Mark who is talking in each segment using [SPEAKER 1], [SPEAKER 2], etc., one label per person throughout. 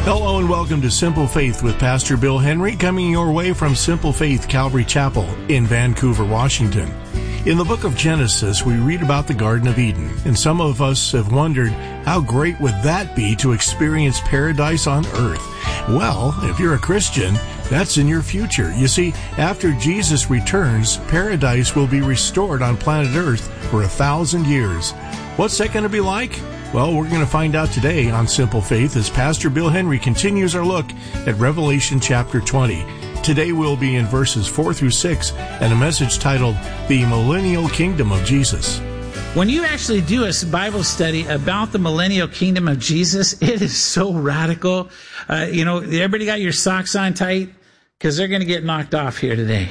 [SPEAKER 1] Hello and welcome to Simple Faith with Pastor Bill Henry, coming your way from Simple Faith Calvary Chapel in Vancouver, Washington. In the book of Genesis, we read about the Garden of Eden, and some of us have wondered, how great would that be to experience paradise on earth? Well, if you're a Christian, that's in your future. You see, after Jesus returns, paradise will be restored on planet Earth for 1,000 years. What's that going to be like? Well, we're going to find out today on Simple Faith as Pastor Bill Henry continues our look at Revelation chapter 20. Today we'll be in verses 4 through 6 and a message titled, The Millennial Kingdom of Jesus.
[SPEAKER 2] When you actually do a Bible study about the millennial kingdom of Jesus, it is so radical. Everybody got your socks on tight? Because they're going to get knocked off here today.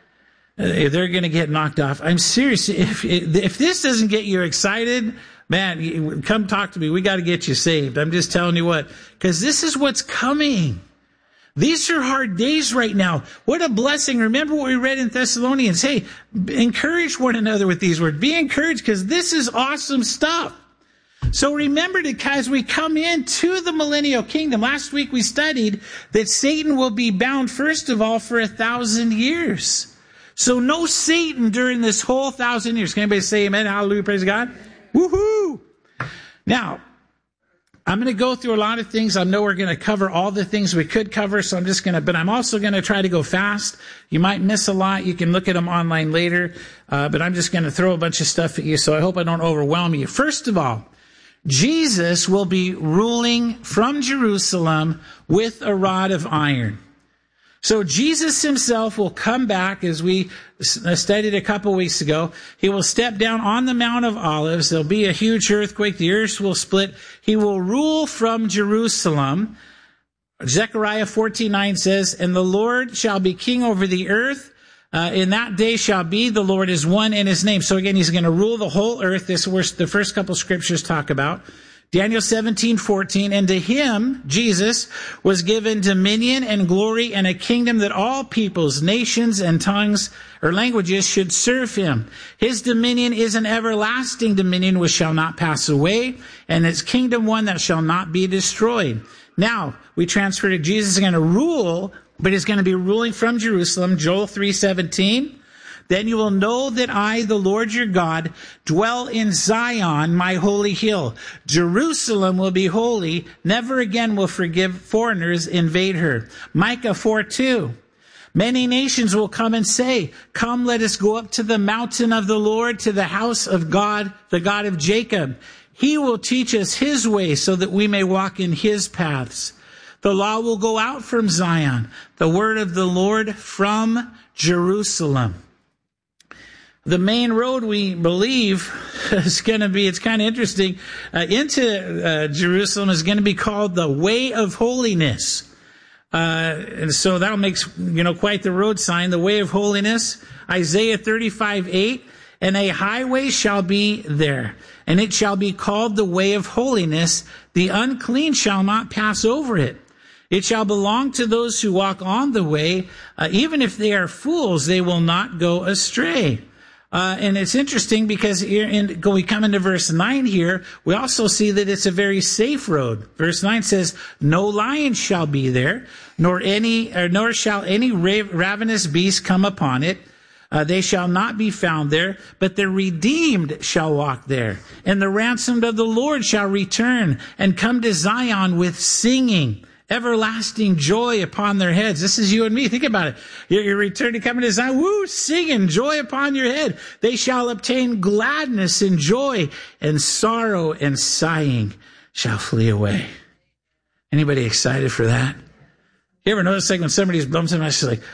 [SPEAKER 2] They're going to get knocked off. I'm serious. If this doesn't get you excited, man, come talk to me. We got to get you saved. I'm just telling you what, because this is what's coming. These are hard days right now. What a blessing. Remember what we read in Thessalonians. Hey, encourage one another with these words. Be encouraged because this is awesome stuff. So remember that as we come into the millennial kingdom, last week we studied that Satan will be bound, first of all, for 1,000 years. So no Satan during this whole 1,000 years. Can anybody say amen? Hallelujah, praise God. Woohoo! Now, I'm going to go through a lot of things. I know we're going to cover all the things we could cover, so but I'm also going to try to go fast. You might miss a lot. You can look at them online later, but I'm just going to throw a bunch of stuff at you, so I hope I don't overwhelm you. First of all, Jesus will be ruling from Jerusalem with a rod of iron. So Jesus himself will come back, as we studied a couple weeks ago. He will step down on the Mount of Olives. There'll be a huge earthquake. The earth will split. He will rule from Jerusalem. Zechariah 14:9 says, "And the Lord shall be king over the earth. In that day shall be, the Lord is one in his name." So again, he's going to rule the whole earth. This is the first couple scriptures talk about. Daniel 17:14, "And to him," Jesus, "was given dominion and glory and a kingdom that all peoples, nations, and tongues or languages should serve him. His dominion is an everlasting dominion which shall not pass away, and his kingdom one that shall not be destroyed." Now, we transfer to Jesus is going to rule, but he's going to be ruling from Jerusalem. Joel 3:17. "Then you will know that I, the Lord your God, dwell in Zion, my holy hill. Jerusalem will be holy. Never again will foreigners invade her." Micah 4:2. "Many nations will come and say, 'Come, let us go up to the mountain of the Lord, to the house of God, the God of Jacob. He will teach us his way so that we may walk in his paths. The law will go out from Zion, the word of the Lord from Jerusalem.'" The main road, we believe, is going to be, it's kind of interesting, into Jerusalem is going to be called the Way of Holiness. And so that'll make, quite the road sign, the Way of Holiness. Isaiah 35:8, "And a highway shall be there, and it shall be called the Way of Holiness. The unclean shall not pass over it. It shall belong to those who walk on the way. Even if they are fools, they will not go astray." And it's interesting because we come into verse 9 here, we also see that it's a very safe road. Verse 9 says, "No lion shall be there, nor shall any ravenous beast come upon it. They shall not be found there, but the redeemed shall walk there. And the ransomed of the Lord shall return and come to Zion with singing. Everlasting joy upon their heads." This is you and me. Think about it. You're returning, coming to Zion. Woo, singing, joy upon your head. "They shall obtain gladness and joy, and sorrow and sighing shall flee away." Anybody excited for that? You ever notice like when somebody's bumping something, it's just like,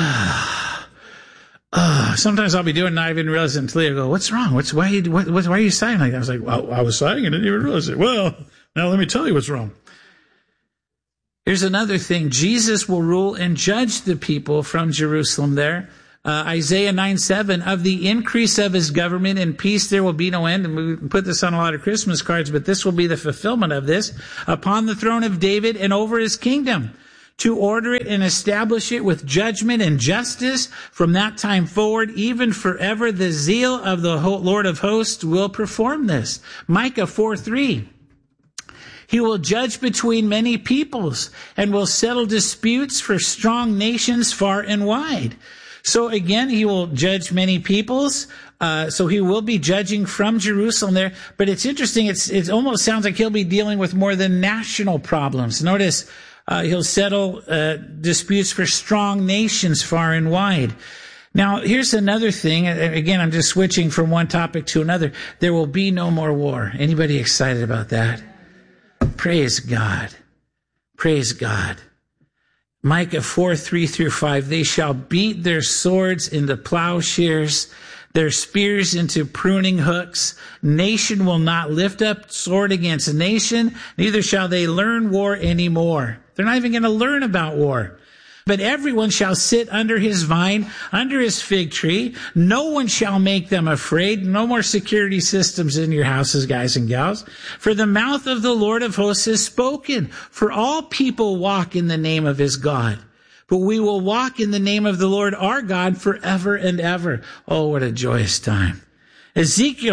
[SPEAKER 2] sometimes I'll be doing it and I even realize it until I go, "What's wrong? Why are you sighing like that?" I was like, "Well, I was sighing and didn't even realize it." Well, now let me tell you what's wrong. Here's another thing. Jesus will rule and judge the people from Jerusalem there. Isaiah 9:7, "Of the increase of his government and peace there will be no end." And we put this on a lot of Christmas cards, but this will be the fulfillment of this. "Upon the throne of David and over his kingdom, to order it and establish it with judgment and justice from that time forward, even forever. The zeal of the Lord of hosts will perform this." Micah 4:3. He will judge between many peoples and will settle disputes for strong nations far and wide. So again, he will judge many peoples. So he will be judging from Jerusalem there. But it's interesting. It almost sounds like he'll be dealing with more than national problems. Notice, he'll settle disputes for strong nations far and wide. Now, here's another thing. Again, I'm just switching from one topic to another. There will be no more war. Anybody excited about that? Praise God. Praise God. Micah 4:3-5, they shall beat their swords into plowshares, their spears into pruning hooks. Nation will not lift up sword against nation, neither shall they learn war anymore. They're not even going to learn about war. But everyone shall sit under his vine, under his fig tree. No one shall make them afraid. No more security systems in your houses, guys and gals. For the mouth of the Lord of hosts has spoken. For all people walk in the name of his God. But we will walk in the name of the Lord our God forever and ever. Oh, what a joyous time. Ezekiel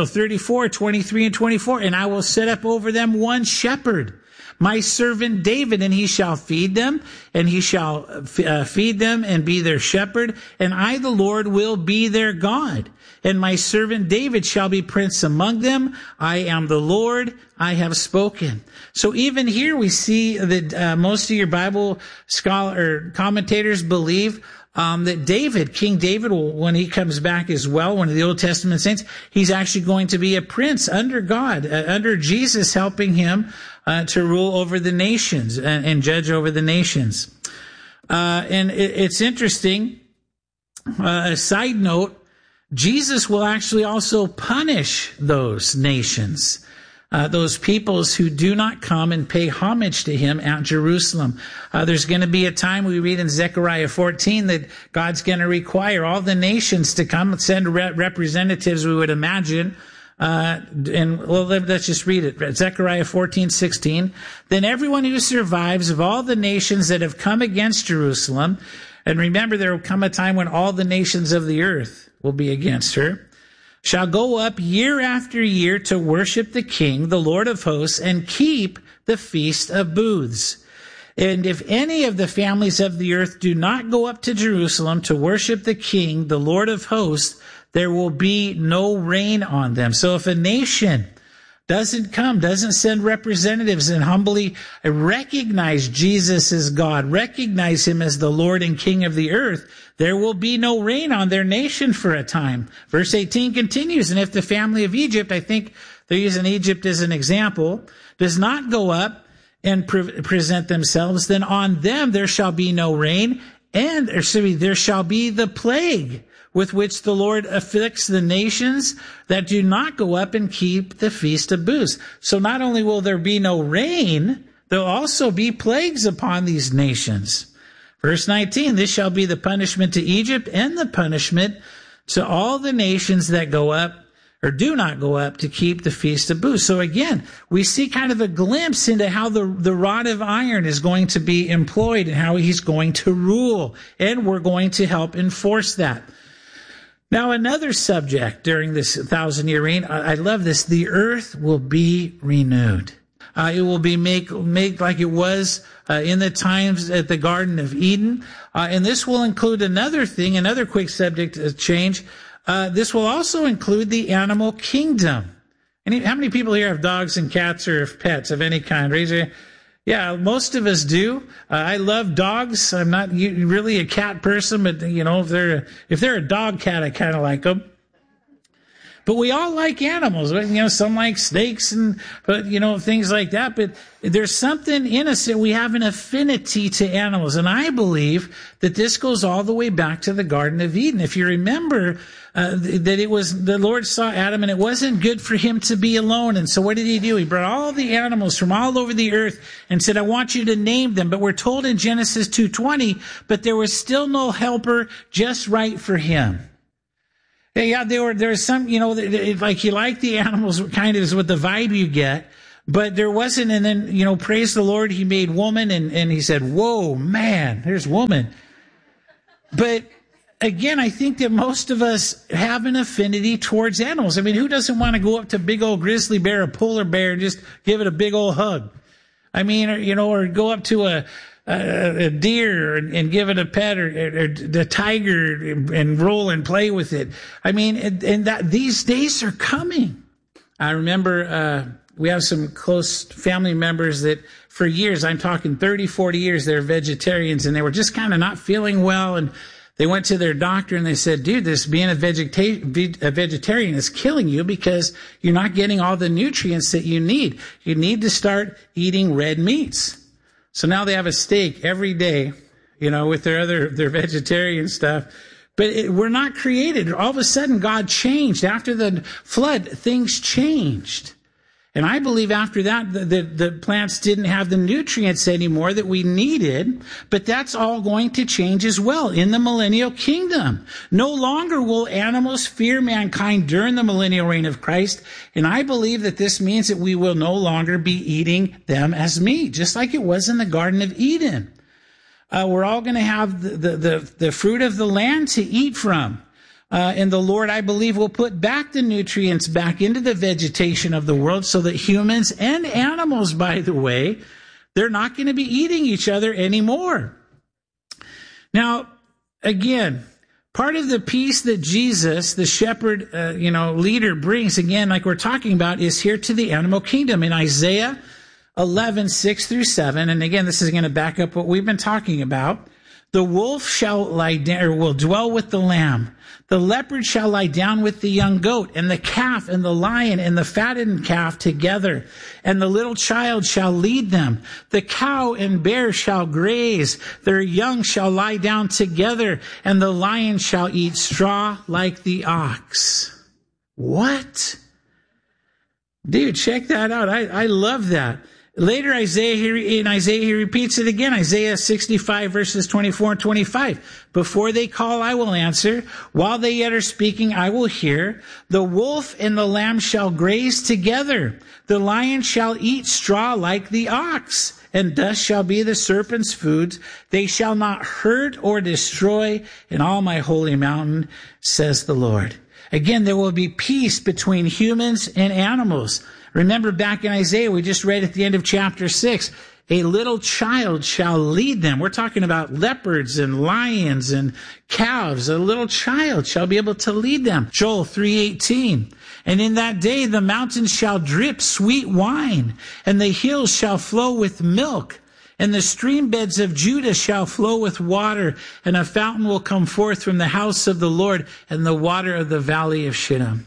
[SPEAKER 2] 34:23-24. And I will set up over them one shepherd, my servant David, and he shall feed them, and he shall feed them and be their shepherd, and I, the Lord, will be their God. And my servant David shall be prince among them. I am the Lord, I have spoken. So even here we see that most of your Bible commentators believe that David, King David, when he comes back as well, one of the Old Testament saints, he's actually going to be a prince under God, under Jesus helping him to rule over the nations and judge over the nations. And it's interesting, a side note, Jesus will actually also punish those nations, those peoples who do not come and pay homage to him at Jerusalem. There's going to be a time, we read in Zechariah 14, that God's going to require all the nations to come, send representatives, we would imagine. Let's just read it. Zechariah 14:16. Then everyone who survives of all the nations that have come against Jerusalem, and remember there will come a time when all the nations of the earth will be against her, shall go up year after year to worship the King, the Lord of hosts, and keep the Feast of Booths. And if any of the families of the earth do not go up to Jerusalem to worship the King, the Lord of hosts, there will be no rain on them. So if a nation doesn't come, doesn't send representatives and humbly recognize Jesus as God, recognize him as the Lord and King of the earth, there will be no rain on their nation for a time. Verse 18 continues, and if the family of Egypt, I think they're using Egypt as an example, does not go up and present themselves, then on them there shall be no rain, and there shall be the plague with which the Lord afflicts the nations that do not go up and keep the Feast of Booths. So not only will there be no rain, there'll also be plagues upon these nations. Verse 19, this shall be the punishment to Egypt and the punishment to all the nations that go up or do not go up to keep the Feast of Booths. So again, we see kind of a glimpse into how the rod of iron is going to be employed and how he's going to rule. And we're going to help enforce that. Now, another subject during this 1,000-year reign, I love this, the earth will be renewed. It will be made like it was in the times at the Garden of Eden. And this will include another thing, another quick subject change. This will also include the animal kingdom. How many people here have dogs and cats or pets of any kind? Raise your hand. Yeah, most of us do. I love dogs. I'm not really a cat person, but if they're a dog cat, I kind of like them. But we all like animals. Some like snakes and things like that. But there's something in us that we have an affinity to animals. And I believe that this goes all the way back to the Garden of Eden. If you remember that it was the Lord saw Adam and it wasn't good for him to be alone. And so what did he do? He brought all the animals from all over the earth and said, I want you to name them. But we're told in Genesis 2:20, but there was still no helper just right for him. Yeah, there was some, like he liked the animals, kind of is what the vibe you get, but there wasn't. And then, praise the Lord, he made woman and he said, whoa, man, there's woman. But again, I think that most of us have an affinity towards animals. I mean, who doesn't want to go up to big old grizzly bear or polar bear and just give it a big old hug? I mean, or go up to a deer and give it a pet, or the tiger and roll and play with it. I mean, and that these days are coming. I remember we have some close family members that for years, I'm talking 30, 40 years, they're vegetarians, and they were just kind of not feeling well. And they went to their doctor and they said, dude, this being a vegetarian is killing you because you're not getting all the nutrients that you need. You need to start eating red meats. So now they have a steak every day, with their vegetarian stuff. But we're not created. All of a sudden, God changed. After the flood, things changed. And I believe after that, the plants didn't have the nutrients anymore that we needed. But that's all going to change as well in the millennial kingdom. No longer will animals fear mankind during the millennial reign of Christ. And I believe that this means that we will no longer be eating them as meat, just like it was in the Garden of Eden. We're all going to have the fruit of the land to eat from. And the Lord, I believe, will put back the nutrients back into the vegetation of the world so that humans and animals, by the way, they're not going to be eating each other anymore. Now, again, part of the peace that Jesus, the shepherd, leader brings, again, like we're talking about, is here to the animal kingdom. In Isaiah 11, 6 through 7, and again, this is going to back up what we've been talking about. The wolf shall lie down, or will dwell with the lamb. The leopard shall lie down with the young goat, and the calf and the lion and the fattened calf together, and the little child shall lead them. The cow and bear shall graze, their young shall lie down together, and the lion shall eat straw like the ox. What? Dude, check that out. I love that. Later, in Isaiah, he repeats it again. Isaiah 65, verses 24 and 25. Before they call, I will answer. While they yet are speaking, I will hear. The wolf and the lamb shall graze together. The lion shall eat straw like the ox, and dust shall be the serpent's food. They shall not hurt or destroy in all my holy mountain, says the Lord. Again, there will be peace between humans and animals. Remember back in Isaiah, we just read at the end of chapter 6, a little child shall lead them. We're talking about leopards and lions and calves. A little child shall be able to lead them. Joel 3:18. And in that day the mountains shall drip sweet wine, and the hills shall flow with milk. And the stream beds of Judah shall flow with water, and a fountain will come forth from the house of the Lord, and the water of the valley of Shittim.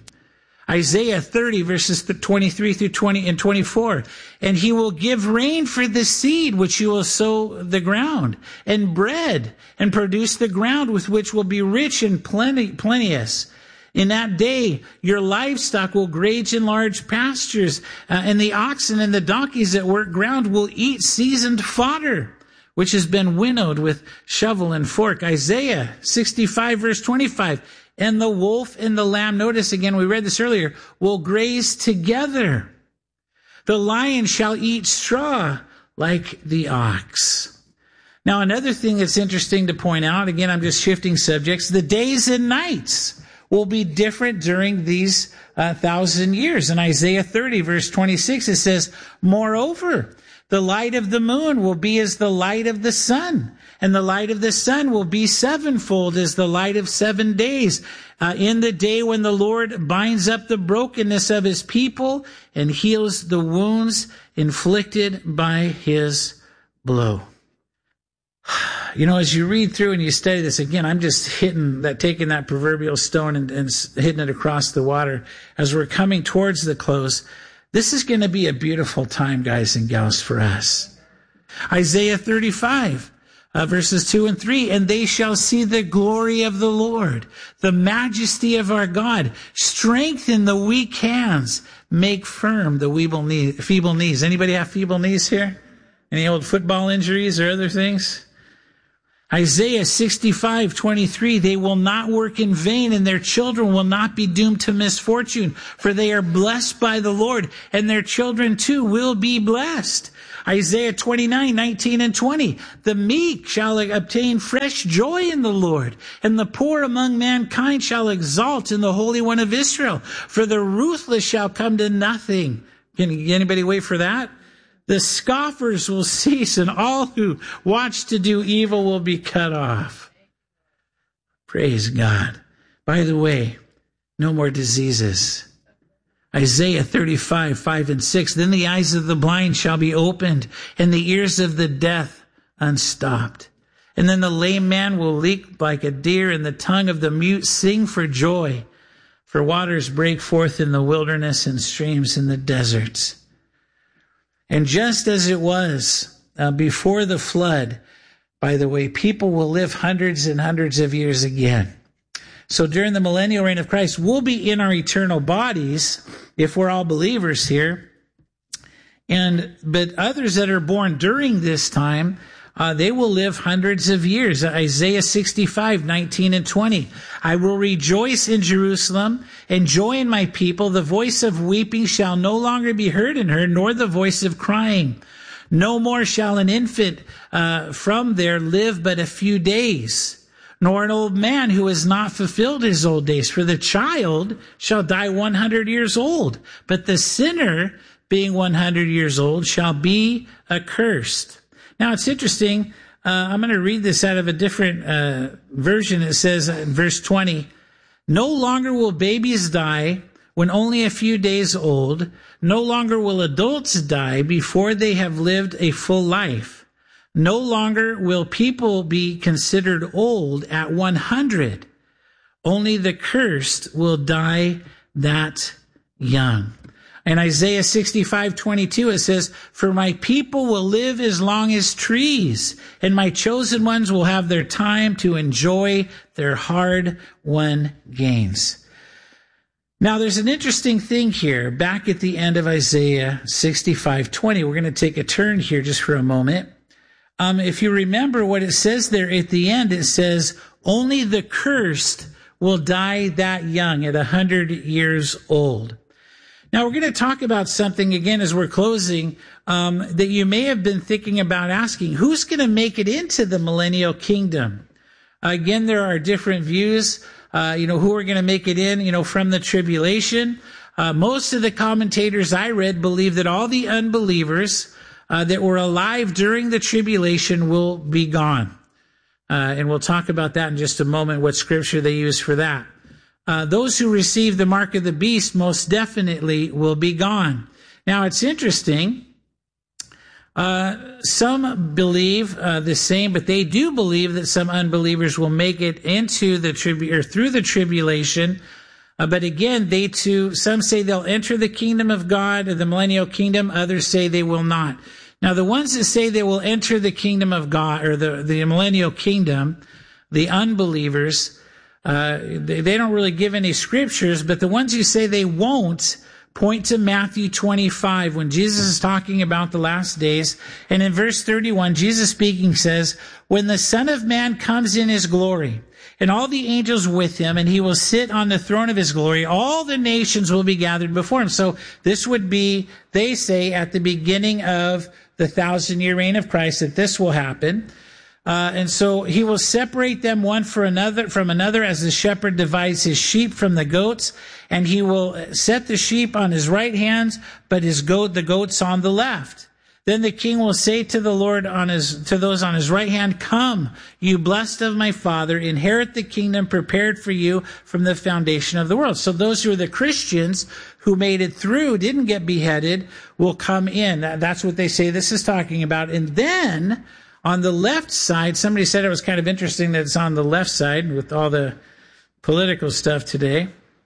[SPEAKER 2] Isaiah 30, verses 23 through 20 and 24. And he will give rain for the seed which you will sow the ground, and bread, and produce the ground with which will be rich and plenteous. In that day, your livestock will graze in large pastures, and the oxen and the donkeys that work ground will eat seasoned fodder, which has been winnowed with shovel and fork. Isaiah 65, verse 25. And the wolf and the lamb, notice again, we read this earlier, will graze together. The lion shall eat straw like the ox. Now, another thing that's interesting to point out, again, I'm just shifting subjects, the days and nights will be different during these 1,000 years. In Isaiah 30, verse 26, it says, moreover, the light of the moon will be as the light of the sun, and the light of the sun will be sevenfold as the light of 7 days, in the day when the Lord binds up the brokenness of his people and heals the wounds inflicted by his blow. As you read through and you study this, again, I'm just taking that proverbial stone and hitting it across the water as we're coming towards the close. This is going to be a beautiful time, guys and gals, for us. Isaiah 35, verses 2 and 3, and they shall see the glory of the Lord, the majesty of our God. Strengthen the weak hands, make firm the feeble knees. Anybody have feeble knees here? Any old football injuries or other things? Isaiah 65:23, they will not work in vain, and their children will not be doomed to misfortune, for they are blessed by the Lord, and their children too will be blessed. Isaiah 29:19 and 20, the meek shall obtain fresh joy in the Lord, and the poor among mankind shall exalt in the Holy One of Israel, for the ruthless shall come to nothing. Can anybody wait for that? The scoffers will cease, and all who watch to do evil will be cut off. Praise God. By the way, no more diseases. Isaiah 35, 5 and 6. Then the eyes of the blind shall be opened, and the ears of the deaf unstopped. And then the lame man will leap like a deer, and the tongue of the mute sing for joy. For waters break forth in the wilderness and streams in the deserts. And just as it was before the flood, by the way, people will live hundreds and hundreds of years again. So during the millennial reign of Christ, we'll be in our eternal bodies if we're all believers here. But others that are born during this time, they will live hundreds of years. Isaiah 65, 19 and 20. I will rejoice in Jerusalem and joy in my people. The voice of weeping shall no longer be heard in her, nor the voice of crying. No more shall an infant from there live but a few days, nor an old man who has not fulfilled his old days. For the child shall die 100 years old, but the sinner, being 100 years old, shall be accursed. Now, it's interesting. I'm going to read this out of a different version. It says in verse 20, no longer will babies die when only a few days old. No longer will adults die before they have lived a full life. No longer will people be considered old at 100. Only the cursed will die that young. In Isaiah 65:22, it says, for my people will live as long as trees, and my chosen ones will have their time to enjoy their hard-won gains. Now, there's an interesting thing here back at the end of Isaiah 65:20. We're going to take a turn here just for a moment. If you remember what it says there at the end, it says, only the cursed will die that young at 100 years old. Now, we're going to talk about something again as we're closing that you may have been thinking about asking. Who's going to make it into the millennial kingdom? Again, there are different views, who are going to make it in, from the tribulation. Most of the commentators I read believe that all the unbelievers that were alive during the tribulation will be gone. And we'll talk about that in just a moment, what scripture they use for that. Those who receive the mark of the beast most definitely will be gone. Now, it's interesting. Some believe the same, but they do believe that some unbelievers will make it into the through the tribulation. But again, they too, some say they'll enter the kingdom of God, or the millennial kingdom. Others say they will not. Now, the ones that say they will enter the kingdom of God, or the millennial kingdom, the unbelievers, they don't really give any scriptures, but the ones who say they won't point to Matthew 25 when Jesus is talking about the last days. And in verse 31, Jesus speaking says, when the Son of Man comes in his glory, and all the angels with him, and he will sit on the throne of his glory, all the nations will be gathered before him. So this would be, they say, at the beginning of the 1,000-year reign of Christ, that this will happen. And so he will separate them one from another as the shepherd divides his sheep from the goats, and he will set the sheep on his right hand, but the goats on the left. Then the king will say to those on his right hand, come, you blessed of my Father, inherit the kingdom prepared for you from the foundation of the world. So those who are the Christians who made it through, didn't get beheaded, will come in. That's what they say this is talking about. And then on the left side, somebody said it was kind of interesting that it's on the left side with all the political stuff today.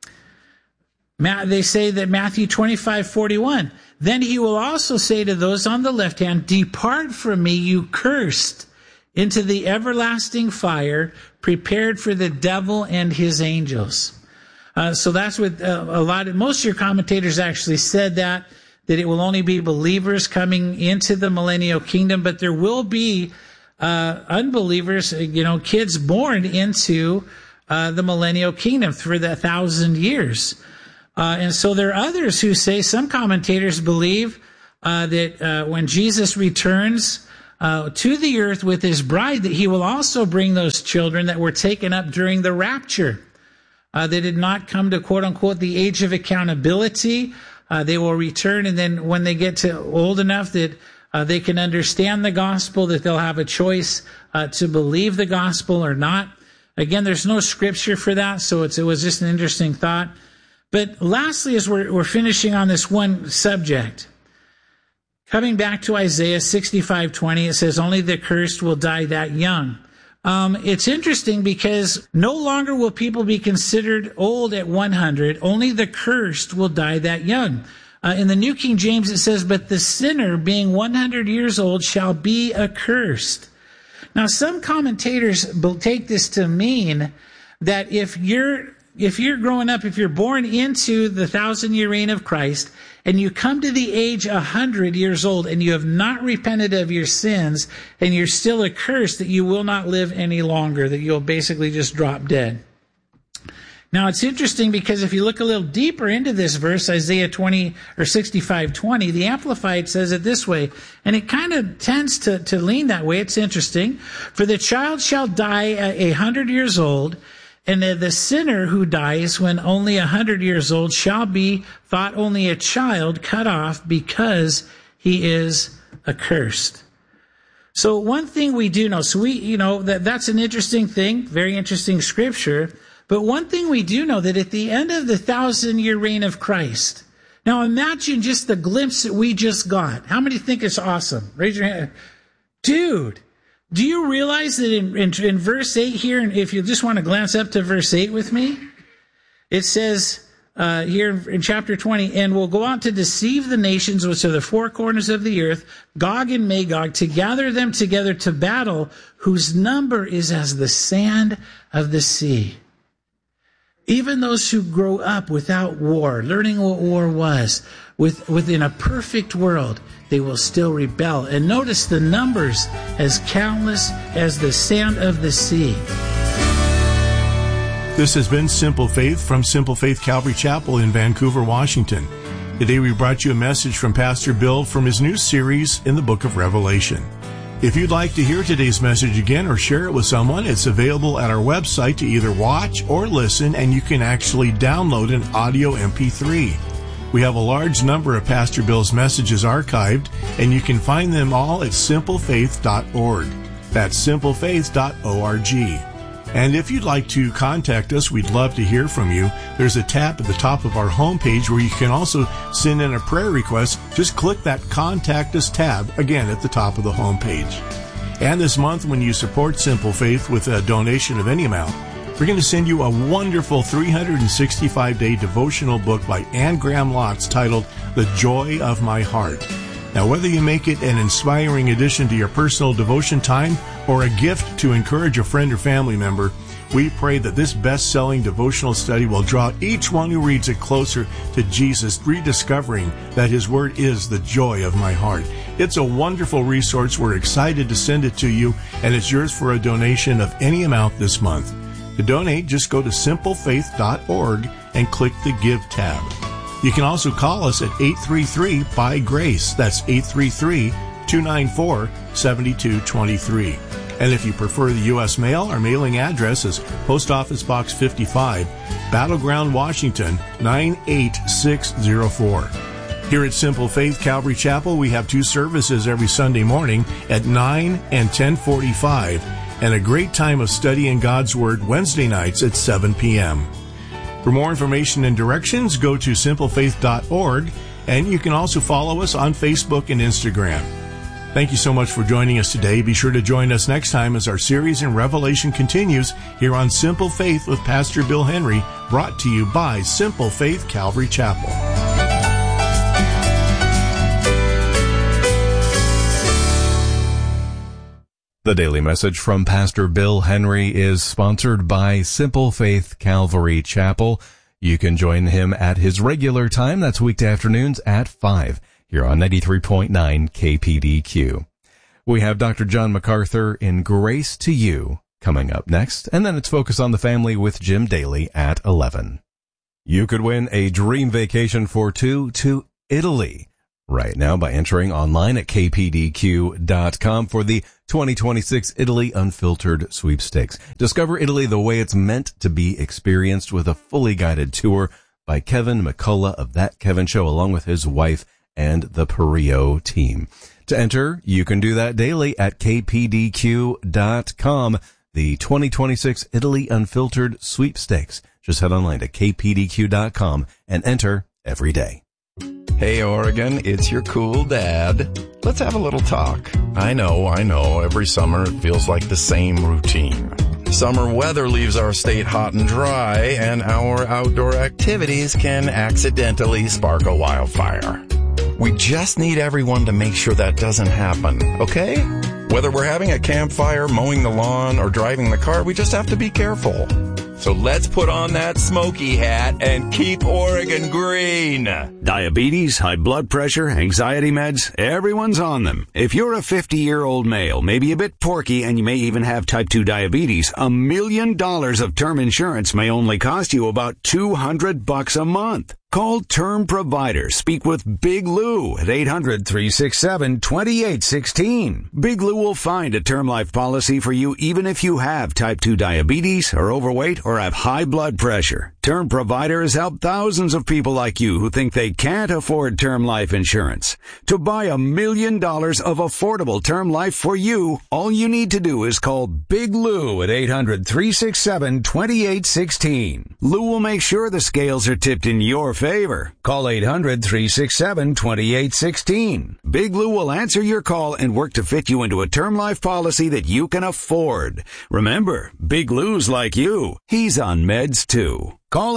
[SPEAKER 2] They say that Matthew 25:41. Then he will also say to those on the left hand, depart from me, you cursed, into the everlasting fire prepared for the devil and his angels. So that's what most of your commentators actually said that it will only be believers coming into the millennial kingdom, but there will be unbelievers, kids born into the millennial kingdom for the 1,000 years. And so there are others who say, some commentators believe that when Jesus returns to the earth with his bride, that he will also bring those children that were taken up during the rapture. They did not come to, quote unquote, the age of accountability. They will return, and then when they get to old enough that They can understand the gospel, that they'll have a choice to believe the gospel or not. Again, there's no scripture for that, so it was just an interesting thought. But lastly, as we're finishing on this one subject, coming back to Isaiah 65:20, it says, only the cursed will die that young. It's interesting because no longer will people be considered old at 100. Only the cursed will die that young. In the New King James, it says, but the sinner being 100 years old shall be accursed. Now, some commentators take this to mean that if you're growing up, if you're born into the 1,000-year reign of Christ, and you come to the age 100 years old, and you have not repented of your sins, and you're still accursed, that you will not live any longer, that you'll basically just drop dead. Now, it's interesting because if you look a little deeper into this verse, Isaiah 65:20, the Amplified says it this way, and it kind of tends to lean that way. It's interesting. For the child shall die at 100 years old, and the sinner who dies when only 100 years old shall be thought only a child, cut off because he is accursed. So one thing we do know, that's an interesting thing, very interesting scripture. But one thing we do know, that at the end of the 1,000-year reign of Christ, now imagine just the glimpse that we just got. How many think it's awesome? Raise your hand. Dude, do you realize that in verse 8 here, and if you just want to glance up to verse 8 with me, it says here in chapter 20, and will go out to deceive the nations which are the four corners of the earth, Gog and Magog, to gather them together to battle, whose number is as the sand of the sea. Even those who grow up without war, learning what war was, within a perfect world, they will still rebel. And notice the numbers as countless as the sand of the sea.
[SPEAKER 1] This has been Simple Faith from Simple Faith Calvary Chapel in Vancouver, Washington. Today we brought you a message from Pastor Bill from his new series in the book of Revelation. If you'd like to hear today's message again or share it with someone, it's available at our website to either watch or listen, and you can actually download an audio MP3. We have a large number of Pastor Bill's messages archived, and you can find them all at simplefaith.org. That's simplefaith.org. And if you'd like to contact us, we'd love to hear from you. There's a tab at the top of our homepage where you can also send in a prayer request. Just click that Contact Us tab, again, at the top of the homepage. And this month, when you support Simple Faith with a donation of any amount, we're going to send you a wonderful 365-day devotional book by Anne Graham Lotz titled The Joy of My Heart. Now, whether you make it an inspiring addition to your personal devotion time or a gift to encourage a friend or family member, we pray that this best-selling devotional study will draw each one who reads it closer to Jesus, rediscovering that His Word is the joy of my heart. It's a wonderful resource. We're excited to send it to you, and it's yours for a donation of any amount this month. To donate, just go to simplefaith.org and click the Give tab. You can also call us at 833-BY-GRACE. That's 833-294-7223. And if you prefer the U.S. mail, our mailing address is Post Office Box 55, Battleground, Washington, 98604. Here at Simple Faith Calvary Chapel, we have two services every Sunday morning at 9 and 10:45, and a great time of studying God's Word Wednesday nights at 7 p.m. For more information and directions, go to simplefaith.org, and you can also follow us on Facebook and Instagram. Thank you so much for joining us today. Be sure to join us next time as our series in Revelation continues here on Simple Faith with Pastor Bill Henry, brought to you by Simple Faith Calvary Chapel.
[SPEAKER 3] The daily message from Pastor Bill Henry is sponsored by Simple Faith Calvary Chapel. You can join him at his regular time. That's weekday afternoons at 5 here on 93.9 KPDQ. We have Dr. John MacArthur in Grace to You coming up next, and then it's Focus on the Family with Jim Daly at 11. You could win a dream vacation for two to Italy right now by entering online at kpdq.com for the 2026 Italy Unfiltered Sweepstakes. Discover Italy the way it's meant to be experienced with a fully guided tour by Kevin McCullough of That Kevin Show, along with his wife, and the Perio team. To enter, you can do that daily at kpdq.com. The 2026 Italy Unfiltered Sweepstakes. Just head online to kpdq.com and enter every day.
[SPEAKER 4] Hey, Oregon, it's your cool dad. Let's have a little talk. I know. Every summer it feels like the same routine. Summer weather leaves our state hot and dry, and our outdoor activities can accidentally spark a wildfire. We just need everyone to make sure that doesn't happen, okay? Whether we're having a campfire, mowing the lawn, or driving the car, we just have to be careful. So let's put on that smoky hat and keep Oregon green.
[SPEAKER 5] Diabetes, high blood pressure, anxiety meds, everyone's on them. If you're a 50-year-old male, maybe a bit porky, and you may even have type 2 diabetes, $1 million of term insurance may only cost you about $200 a month. Call Term Provider. Speak with Big Lou at 800-367-2816. Big Lou will find a term life policy for you even if you have type 2 diabetes, are overweight, or have high blood pressure. Term Provider has helped thousands of people like you who think they can't afford term life insurance. To buy $1 million of affordable term life for you, all you need to do is call Big Lou at 800-367-2816. Lou will make sure the scales are tipped in your favor. Call 800-367-2816. Big Lou will answer your call and work to fit you into a term life policy that you can afford. Remember, Big Lou's like you. He's on meds too. Call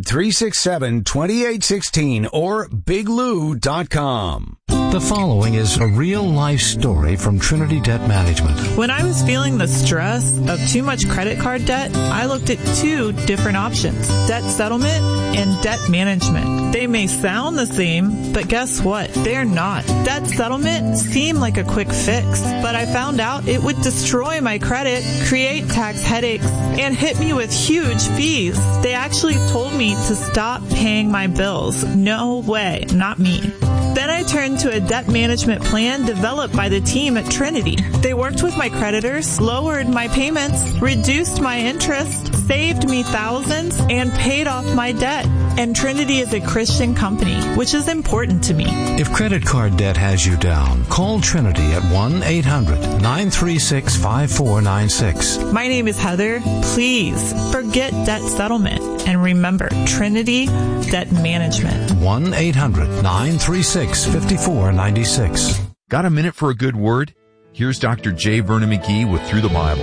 [SPEAKER 5] 800-367-2816 or biglou.com.
[SPEAKER 6] The following is a real-life story from Trinity Debt Management.
[SPEAKER 7] When I was feeling the stress of too much credit card debt, I looked at two different options: debt settlement and debt management. They may sound the same, but guess what? They're not. Debt settlement seemed like a quick fix, but I found out it would destroy my credit, create tax headaches, and hit me with huge fees. They actually told me to stop paying my bills. No way, not me. Then I turned to a debt management plan developed by the team at Trinity. They worked with my creditors, lowered my payments, reduced my interest, saved me thousands, and paid off my debt. And Trinity is a Christian company, which is important to me.
[SPEAKER 6] If credit card debt has you down, call Trinity at 1-800-936-5496.
[SPEAKER 7] My name is Heather. Please forget debt settlement and remember Trinity Debt Management.
[SPEAKER 6] 1-800-936-5496.
[SPEAKER 8] Got a minute for a good word? Here's Dr. J. Vernon McGee with Through the Bible.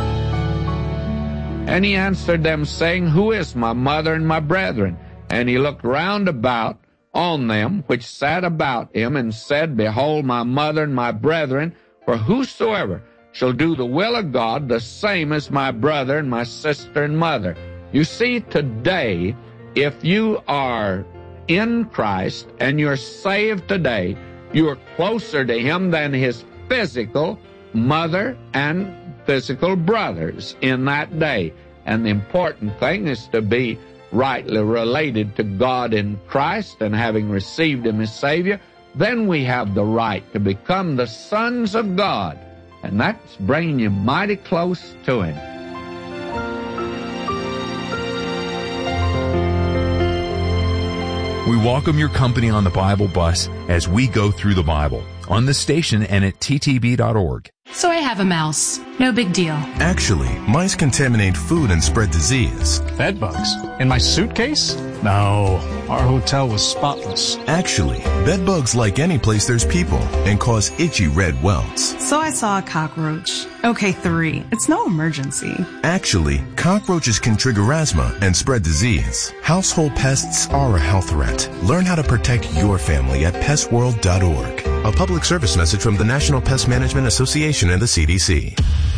[SPEAKER 9] And he answered them, saying, Who is my mother and my brethren? And he looked round about on them which sat about him, and said, Behold, my mother and my brethren, for whosoever shall do the will of God, the same as my brother and my sister and mother. You see, today, if you are in Christ and you're saved today, you're closer to him than his physical mother and physical brothers in that day. And the important thing is to be rightly related to God in Christ, and having received him as Savior, then we have the right to become the sons of God. And that's bringing you mighty close to him.
[SPEAKER 8] We welcome your company on the Bible bus as we go through the Bible on the station and at ttb.org.
[SPEAKER 10] So I have a mouse. No big deal.
[SPEAKER 11] Actually, mice contaminate food and spread disease.
[SPEAKER 12] Bed bugs? In my suitcase? No, our hotel was spotless.
[SPEAKER 11] Actually, bed bugs like any place there's people and cause itchy red welts.
[SPEAKER 13] So I saw a cockroach. Okay, 3. It's no emergency.
[SPEAKER 11] Actually, cockroaches can trigger asthma and spread disease. Household pests are a health threat. Learn how to protect your family at pestworld.org. A public service message from the National Pest Management Association and the CDC.